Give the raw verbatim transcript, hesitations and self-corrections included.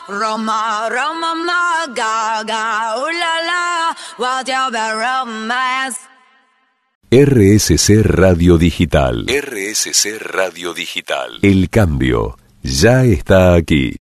Roma, Roma, ma, gaga, ooh la la, what you be romance. R S C Radio Digital. R S C Radio Digital. El cambio ya está aquí.